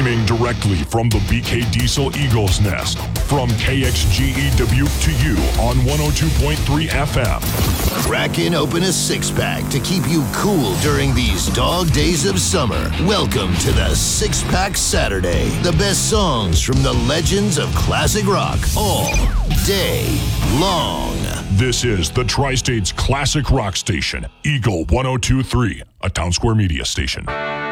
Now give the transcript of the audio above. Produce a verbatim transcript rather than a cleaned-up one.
Streaming directly from the B K Diesel Eagles Nest, from K X G E Dubuque to you on one oh two point three F M. Cracking open a six-pack to keep you cool during these dog days of summer. Welcome to the Six-Pack Saturday. The best songs from the legends of classic rock all day long. This is the Tri-State's classic rock station, Eagle one oh two point three, a Town Square Media station.